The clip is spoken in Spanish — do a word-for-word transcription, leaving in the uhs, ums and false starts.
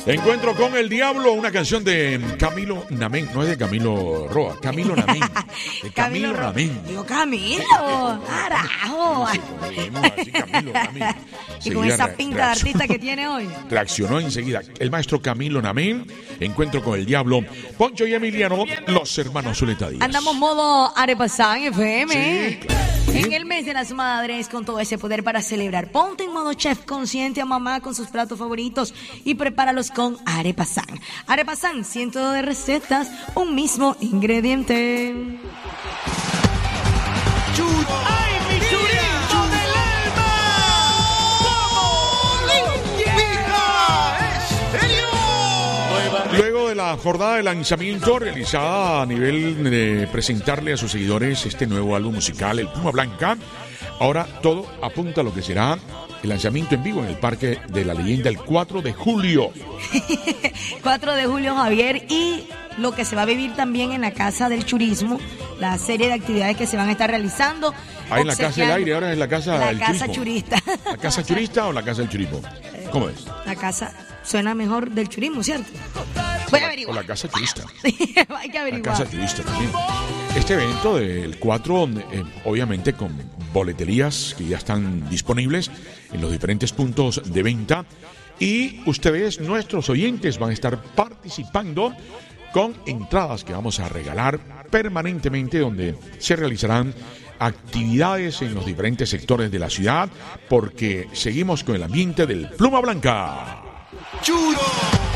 Encuentro con el Diablo, una canción de Camilo Namén, no es de Camilo Roa, Camilo Namén. De Camilo Namén. Digo, Camilo, carajo. Así, Camilo Namén. Y con esa pinta de artista que tiene hoy. Reaccionó enseguida el maestro Camilo Namén. Encuentro con el Diablo. Poncho y Emiliano, los hermanos Zuleta Díaz. Andamos modo Arepasán F M. Sí, claro. En el mes de las madres, con todo ese poder para celebrar. Ponte en modo chef, consciente a mamá con sus platos favoritos y prepáralos con Arepasán. Arepasán, cientos de recetas, un mismo ingrediente. ¡Ay, mi churito del alma! Luego de la jornada de lanzamiento realizada a nivel de presentarle a sus seguidores este nuevo álbum musical, El Pluma Blanca, ahora todo apunta a lo que será el lanzamiento en vivo en el Parque de la Leyenda el cuatro de julio. cuatro de julio, Javier, y lo que se va a vivir también en la Casa del Churismo, la serie de actividades que se van a estar realizando. Ahí en la Casa del Aire, ahora es la Casa La del Casa Churismo. Churista. ¿La Casa Churista o la Casa del Churismo? ¿Cómo es? La casa suena mejor del churismo, ¿cierto? Voy a O averiguar. la Casa Churista. Hay que La averiguar. Casa Churista también. Este evento del cuatro, eh, obviamente con boleterías que ya están disponibles en los diferentes puntos de venta. Y ustedes, nuestros oyentes, van a estar participando con entradas que vamos a regalar permanentemente, donde se realizarán actividades en los diferentes sectores de la ciudad, porque seguimos con el ambiente del Pluma Blanca. ¡Churo!